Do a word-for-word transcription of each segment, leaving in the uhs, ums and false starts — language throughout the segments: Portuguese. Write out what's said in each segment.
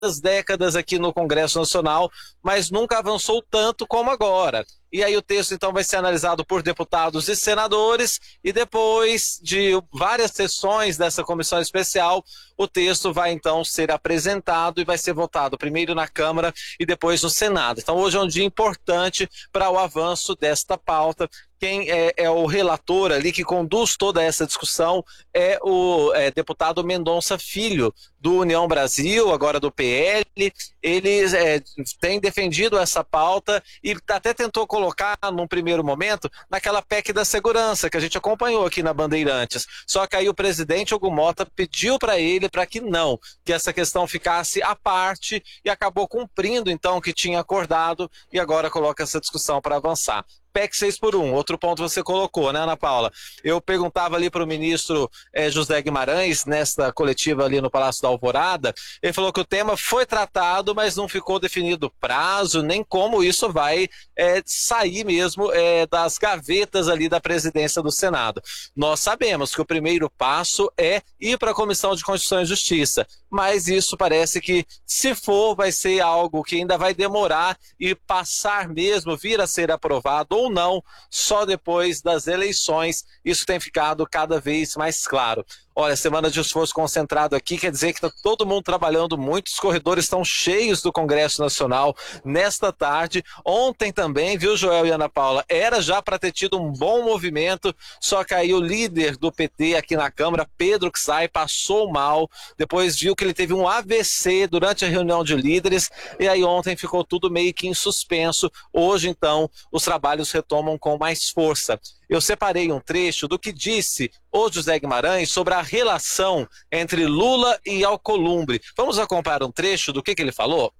décadas aqui no Congresso Nacional, mas nunca avançou tanto como agora. E aí o texto então vai ser analisado por deputados e senadores, e depois de várias sessões dessa comissão especial, o texto vai então ser apresentado e vai ser votado primeiro na Câmara e depois no Senado. Então hoje é um dia importante para o avanço desta pauta. Quem é, é o relator ali que conduz toda essa discussão é o é, deputado Mendonça Filho, do União Brasil, agora do P L. Ele é, tem defendido essa pauta e até tentou colocar num primeiro momento naquela P E C da segurança que a gente acompanhou aqui na Bandeirantes. Só que aí o presidente Hugo Mota pediu para ele para que não, que essa questão ficasse à parte, e acabou cumprindo então o que tinha acordado e agora coloca essa discussão para avançar. P E C seis por um, outro ponto você colocou, né, Ana Paula? Eu perguntava ali para o ministro eh, José Guimarães, nesta coletiva ali no Palácio da Alvorada, ele falou que o tema foi tratado, mas não ficou definido prazo, nem como isso vai eh, sair mesmo eh, das gavetas ali da presidência do Senado. Nós sabemos que o primeiro passo é ir para a Comissão de Constituição e Justiça, mas isso parece que, se for, vai ser algo que ainda vai demorar e passar mesmo, vir a ser aprovado ou não, só depois das eleições. Isso tem ficado cada vez mais claro. Olha, semana de esforço concentrado aqui quer dizer que está todo mundo trabalhando muito, os corredores estão cheios do Congresso Nacional nesta tarde. Ontem também, viu, Joel e Ana Paula, era já para ter tido um bom movimento, só que aí o líder do P T aqui na Câmara, Pedro Xay, passou mal, depois viu que ele teve um A V C durante a reunião de líderes, e aí ontem ficou tudo meio que em suspenso. Hoje, então, os trabalhos retomam com mais força. Eu separei um trecho do que disse o José Guimarães sobre a relação entre Lula e Alcolumbre. Vamos acompanhar um trecho do que, que ele falou?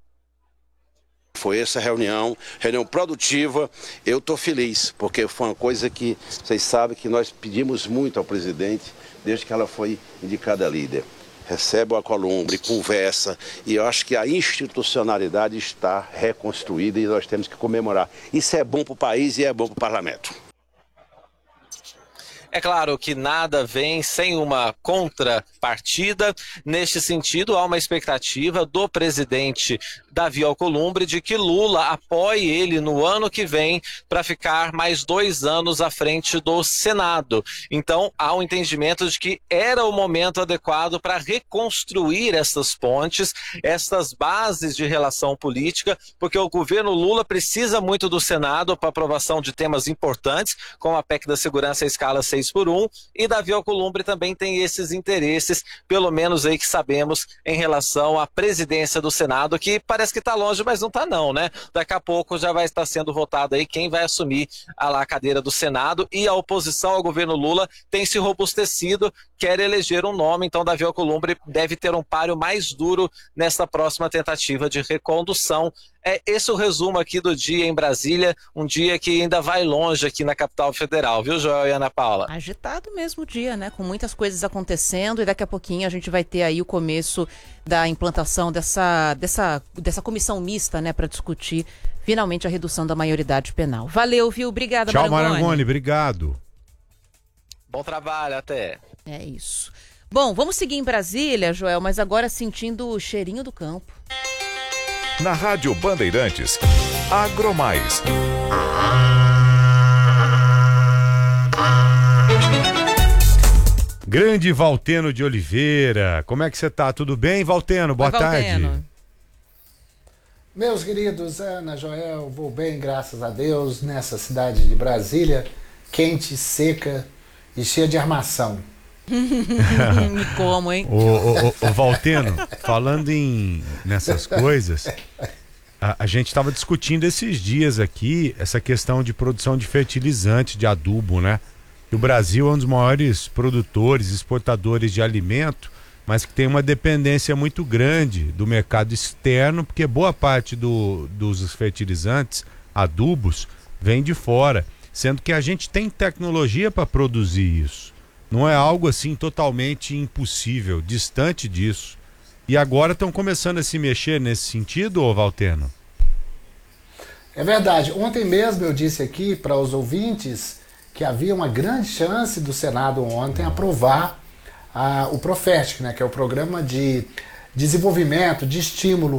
Foi essa reunião, reunião produtiva. Eu estou feliz, porque foi uma coisa que vocês sabem que nós pedimos muito ao presidente desde que ela foi indicada líder. Recebe o Alcolumbre, conversa, e eu acho que a institucionalidade está reconstruída e nós temos que comemorar. Isso é bom para o país e é bom para o parlamento. É claro que nada vem sem uma contrapartida. Neste sentido, há uma expectativa do presidente Davi Alcolumbre de que Lula apoie ele no ano que vem para ficar mais dois anos à frente do Senado. Então, há um entendimento de que era o momento adequado para reconstruir essas pontes, essas bases de relação política, porque o governo Lula precisa muito do Senado para aprovação de temas importantes, como a P E C da segurança à escala seis por um, e Davi Alcolumbre também tem esses interesses, pelo menos aí que sabemos, em relação à presidência do Senado, que parece que está longe, mas não está não, né? Daqui a pouco já vai estar sendo votado aí quem vai assumir a, lá, a cadeira do Senado, e a oposição ao governo Lula tem se robustecido, quer eleger um nome, então Davi Alcolumbre deve ter um páreo mais duro nessa próxima tentativa de recondução. É esse o resumo aqui do dia em Brasília, um dia que ainda vai longe aqui na capital federal, viu, Joel e Ana Paula? Agitado mesmo o dia, né? Com muitas coisas acontecendo, e daqui a pouquinho a gente vai ter aí o começo da implantação dessa, dessa, dessa comissão mista, né, para discutir finalmente a redução da maioridade penal. Valeu, viu? Obrigada, Tchau, Marangoni. Marangoni, obrigado. Bom trabalho, até. É isso. Bom, vamos seguir em Brasília, Joel, mas agora sentindo o cheirinho do campo. Na Rádio Bandeirantes, Agromais. Grande Valteno de Oliveira, como é que você tá? Tudo bem, Valteno? Boa Oi, tarde. Valteno. Meus queridos, Ana, Joel, vou bem, graças a Deus, nessa cidade de Brasília, quente, seca e cheia de armação. Me como, hein? O, o, o, o Valteno, falando em nessas coisas, a, a gente estava discutindo esses dias aqui essa questão de produção de fertilizante, de adubo, né? Que o Brasil é um dos maiores produtores, exportadores de alimento, mas que tem uma dependência muito grande do mercado externo, porque boa parte do, dos fertilizantes, adubos, vem de fora, sendo que a gente tem tecnologia para produzir isso. Não é algo assim totalmente impossível, distante disso. E agora estão começando a se mexer nesse sentido, ô Valteno? É verdade. Ontem mesmo eu disse aqui para os ouvintes que havia uma grande chance do Senado ontem aprovar ah, o Profético, né, que é o Programa de desenvolvimento, de estímulo